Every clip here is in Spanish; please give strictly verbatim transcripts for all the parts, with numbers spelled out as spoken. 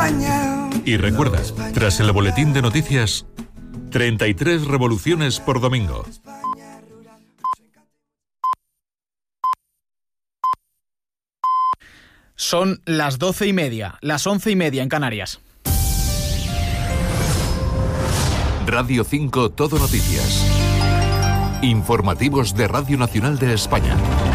España. Y recuerda, tras el boletín de noticias, treinta y tres revoluciones por domingo. Son las doce y media, las once y media en Canarias. Radio cinco Todo Noticias. Informativos de Radio Nacional de España.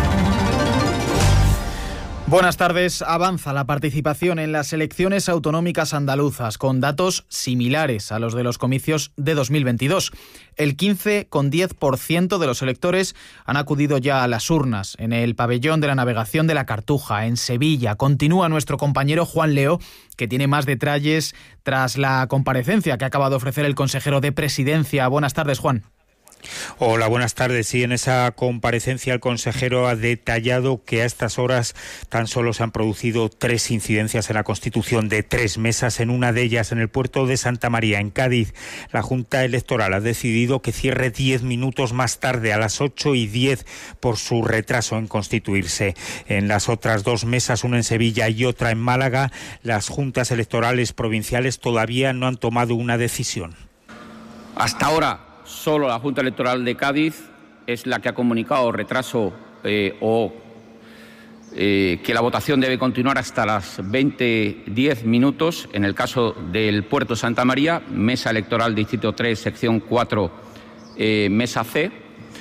Buenas tardes. Avanza la participación en las elecciones autonómicas andaluzas con datos similares a los de los comicios de dos mil veintidós. El quince coma diez por ciento de los electores han acudido ya a las urnas en el pabellón de la navegación de la Cartuja, en Sevilla. Continúa nuestro compañero Juan Leo, que tiene más detalles tras la comparecencia que acaba de ofrecer el consejero de Presidencia. Buenas tardes, Juan. Hola, buenas tardes. Sí, en esa comparecencia el consejero ha detallado que a estas horas tan solo se han producido tres incidencias en la constitución de tres mesas. En una de ellas, en el puerto de Santa María, en Cádiz, la Junta Electoral ha decidido que cierre diez minutos más tarde, a las ocho y diez, por su retraso en constituirse. En las otras dos mesas, una en Sevilla y otra en Málaga, las juntas electorales provinciales todavía no han tomado una decisión. Hasta ahora, solo la Junta Electoral de Cádiz es la que ha comunicado retraso eh, o eh, que la votación debe continuar hasta las veinte diez minutos. En el caso del Puerto Santa María, Mesa Electoral Distrito tres, sección cuatro, eh, Mesa C,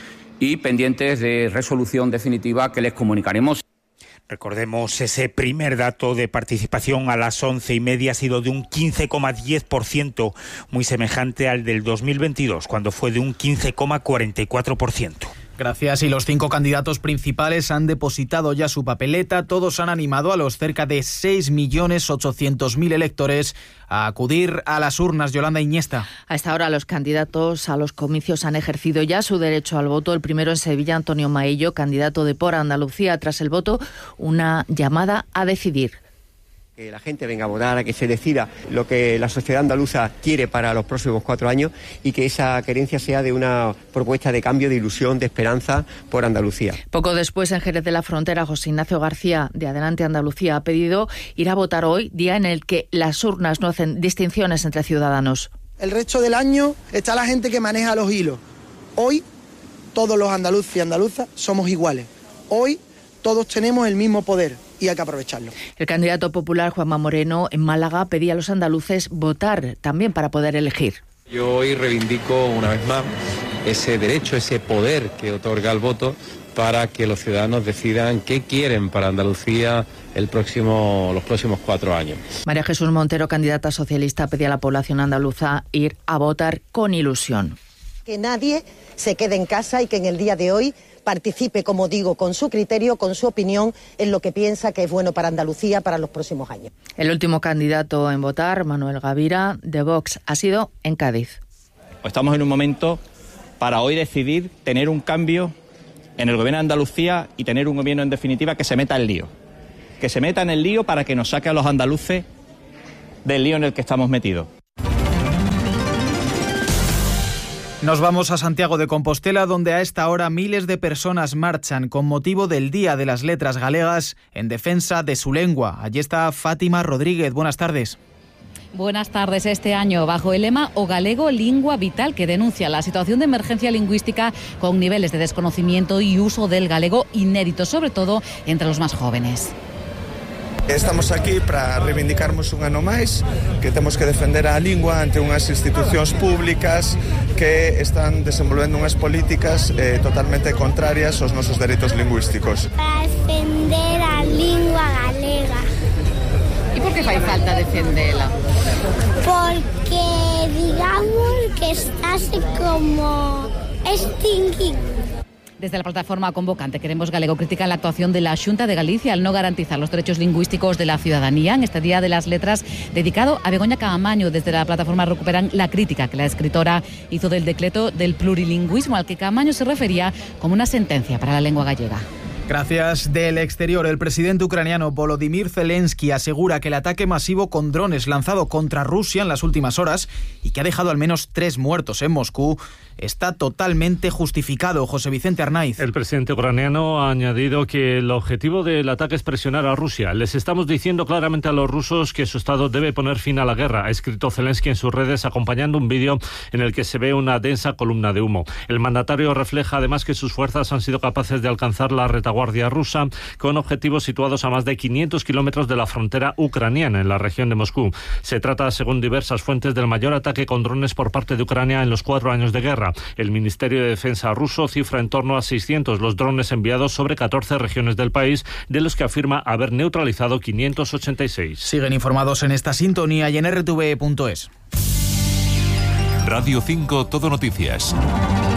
y pendientes de resolución definitiva que les comunicaremos. Recordemos, ese primer dato de participación a las once y media ha sido de un quince coma diez por ciento, muy semejante al del dos mil veintidós, cuando fue de un quince coma cuarenta y cuatro por ciento. Gracias. Y los cinco candidatos principales han depositado ya su papeleta. Todos han animado a los cerca de seis millones ochocientos mil electores a acudir a las urnas. Yolanda Iñesta. A esta hora los candidatos a los comicios han ejercido ya su derecho al voto. El primero en Sevilla, Antonio Maillo, candidato de Por Andalucía. Tras el voto, una llamada a decidir. Que la gente venga a votar, a que se decida lo que la sociedad andaluza quiere para los próximos cuatro años y que esa querencia sea de una propuesta de cambio, de ilusión, de esperanza por Andalucía. Poco después, en Jerez de la Frontera, José Ignacio García, de Adelante Andalucía, ha pedido ir a votar hoy, día en el que las urnas no hacen distinciones entre ciudadanos. El resto del año está la gente que maneja los hilos. Hoy, todos los andaluces y andaluzas somos iguales. Hoy, todos tenemos el mismo poder y hay que aprovecharlo. El candidato popular Juanma Moreno en Málaga pedía a los andaluces votar también para poder elegir. Yo hoy reivindico una vez más ese derecho, ese poder que otorga el voto para que los ciudadanos decidan qué quieren para Andalucía el próximo, los próximos cuatro años. María Jesús Montero, candidata socialista, pedía a la población andaluza ir a votar con ilusión. Que nadie se quede en casa y que en el día de hoy participe, como digo, con su criterio, con su opinión, en lo que piensa que es bueno para Andalucía para los próximos años. El último candidato en votar, Manuel Gavira, de Vox, ha sido en Cádiz. Estamos en un momento para hoy decidir tener un cambio en el gobierno de Andalucía y tener un gobierno, en definitiva, que se meta en el lío. Que se meta en el lío para que nos saque a los andaluces del lío en el que estamos metidos. Nos vamos a Santiago de Compostela, donde a esta hora miles de personas marchan con motivo del Día de las Letras Galegas en defensa de su lengua. Allí está Fátima Rodríguez. Buenas tardes. Buenas tardes. Este año, bajo el lema O Galego Lingua Vital, que denuncia la situación de emergencia lingüística con niveles de desconocimiento y uso del galego inéditos, sobre todo entre los más jóvenes. Estamos aquí para reivindicarmos un ano máis que temos que defender a lingua ante unhas institucións públicas que están desenvolvendo unhas políticas eh, totalmente contrarias aos nosos dereitos lingüísticos. Para defender a lingua galega. E por que fai falta defendela? Porque digamos que estase como extinguindo. Desde la plataforma convocante Queremos Galego critican la actuación de la Xunta de Galicia al no garantizar los derechos lingüísticos de la ciudadanía en este Día de las Letras dedicado a Begoña Caamaño. Desde la plataforma recuperan la crítica que la escritora hizo del decreto del plurilingüismo al que Caamaño se refería como una sentencia para la lengua gallega. Gracias. Del exterior, el presidente ucraniano Volodymyr Zelensky asegura que el ataque masivo con drones lanzado contra Rusia en las últimas horas y que ha dejado al menos tres muertos en Moscú está totalmente justificado. José Vicente Arnaiz. El presidente ucraniano ha añadido que el objetivo del ataque es presionar a Rusia. Les estamos diciendo claramente a los rusos que su Estado debe poner fin a la guerra, ha escrito Zelensky en sus redes, acompañando un vídeo en el que se ve una densa columna de humo. El mandatario refleja además que sus fuerzas han sido capaces de alcanzar la retaguardia rusa con objetivos situados a más de quinientos kilómetros de la frontera ucraniana en la región de Moscú. Se trata, según diversas fuentes, del mayor ataque con drones por parte de Ucrania en los cuatro años de guerra. El Ministerio de Defensa ruso cifra en torno a seiscientos los drones enviados sobre catorce regiones del país, de los que afirma haber neutralizado quinientos ochenta y seis. Siguen informados en esta sintonía y en r t v punto es. Radio cinco Todo Noticias.